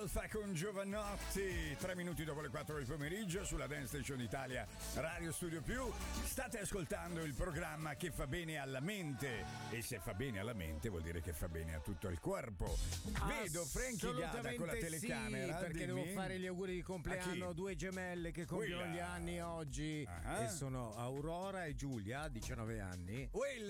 Alfa con Giovanotti, 3 minuti dopo le 4 del pomeriggio sulla Dance Station Italia Radio Studio Più. State ascoltando il programma che fa bene alla mente, e se fa bene alla mente vuol dire che fa bene a tutto il corpo. Vedo Frankie Gada con la telecamera. Sì, perché devo fare gli auguri di compleanno a due gemelle che compiono gli anni oggi, e sono Aurora e Giulia, 19 anni.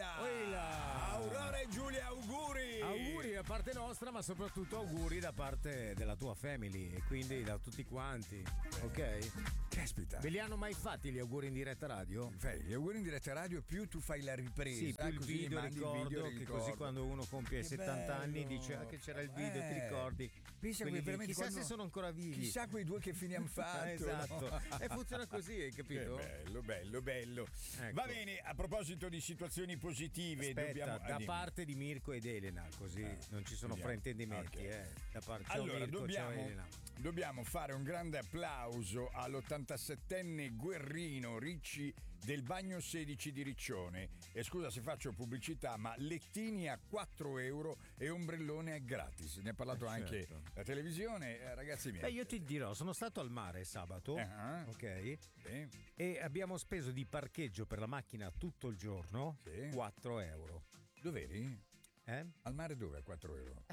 Aurora e Giulia, auguri da parte nostra, ma soprattutto auguri da parte della tua family, e quindi da tutti quanti. Ok? Caspita. Ve li hanno mai fatti gli auguri in diretta radio? Fai gli auguri in diretta radio, più tu fai la ripresa. Sì, più il così video ricordo, che così quando uno compie che 70 anni bello. dice che c'era il video, ti ricordi? Pensa che veramente chissà quando... se sono ancora vivi. Chissà quei due che fine hanno fatto. Esatto. No? E funziona così, hai capito? Che bello. Ecco. Va bene, a proposito di situazioni positive, aspetta, da parte di Mirko ed Elena, così non ci sono fraintendimenti. Okay. Da parte, ciao allora, Mirko, ciao Elena. Dobbiamo fare un grande applauso all'87enne Guerrino Ricci del Bagno 16 di Riccione. E scusa se faccio pubblicità, ma lettini a 4 euro e ombrellone è gratis. Ne ha parlato anche la televisione, ragazzi miei. Io ti dirò, sono stato al mare sabato, ok? Sì. E abbiamo speso di parcheggio per la macchina tutto il giorno 4 euro. Dov'eri? Al mare dove? 4 euro?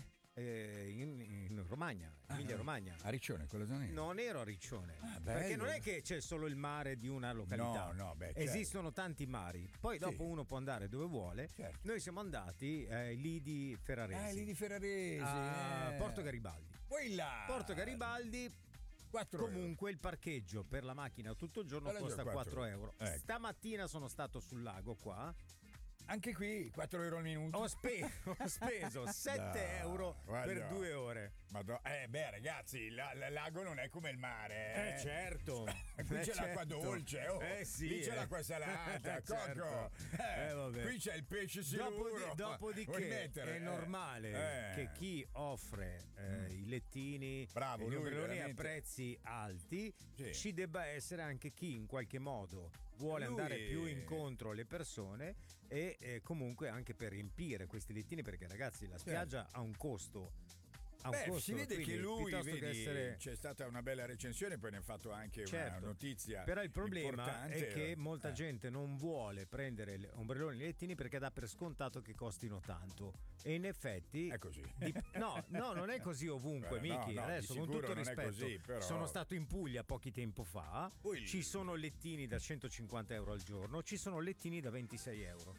In Romagna, Emilia Romagna. A Riccione, quella zona lì? Non ero a Riccione, perché non è che c'è solo il mare di una località. No, certo. Esistono tanti mari. Poi dopo uno può andare dove vuole. Certo. Noi siamo andati Lidi Ferraresi. Lidi Ferraresi. A Porto Garibaldi. Porto Garibaldi. 4 comunque il parcheggio per la macchina tutto il giorno costa 4 euro. Ecco. Stamattina sono stato sul lago qua. Anche qui 4 euro al minuto. Ho speso 7 euro per 2 ore. Ragazzi, il lago non è come il mare. Certo. Qui c'è l'acqua dolce. Sì, lì c'è l'acqua salata. Certo. Qui c'è il pesce siluro. Dopodiché è normale che chi offre i lettini, gli ombrelloni a prezzi alti, ci debba essere anche chi in qualche modo vuole andare più incontro alle persone e comunque anche per riempire questi lettini, perché ragazzi la spiaggia ha un costo. Si vede che lui, essere... c'è stata una bella recensione, poi ne ha fatto anche una notizia. Però il problema importante. è che molta gente non vuole prendere ombrelloni e lettini perché dà per scontato che costino tanto. E in effetti è così. No, non è così ovunque, Miki. Adesso con tutto rispetto, così, però... sono stato in Puglia pochi tempo fa. Ci sono lettini da 150 euro al giorno, ci sono lettini da 26 euro.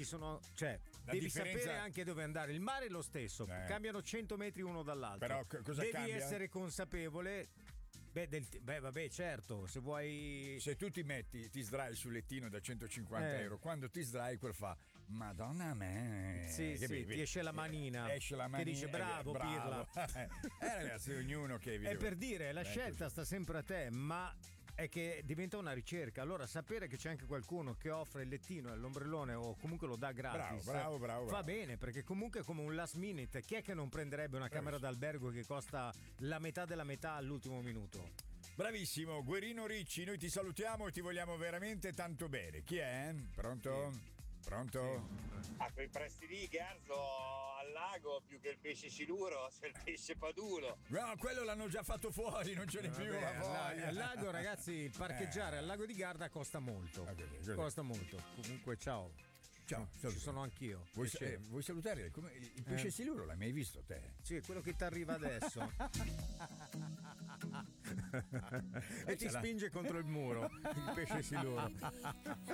Devi sapere anche dove andare. Il mare è lo stesso, cambiano 100 metri uno dall'altro. Però cosa devi cambia? essere consapevole. Vabbè, certo, se vuoi. Se tu ti sdrai sul lettino da 150 euro, quando ti sdrai quel fa Madonna me. Sì, ti esce la manina. Esce la manina. Che dice bravo. Pirla. Ragazzi, ognuno che è per dire, la scelta sta sempre a te, ma è che diventa una ricerca. Allora sapere che c'è anche qualcuno che offre il lettino e l'ombrellone o comunque lo dà gratis bravo. va bene, perché comunque è come un last minute. Chi è che non prenderebbe una camera d'albergo che costa la metà della metà all'ultimo minuto? Bravissimo Guerino Ricci, noi ti salutiamo e ti vogliamo veramente tanto bene. Chi è? Pronto? Pronto? A quei prezzi lì, Garzo, al lago più che il pesce siluro c'è il pesce padulo. No, quello l'hanno già fatto fuori, non ce n'è più la voglia. Al lago, ragazzi, parcheggiare al lago di Garda costa molto. Costa molto. Comunque, ciao. Ci sono anch'io. Vuoi salutare? Il pesce siluro l'hai mai visto te? Sì, è quello che ti arriva adesso. E ti spinge contro il muro il pesce siluro.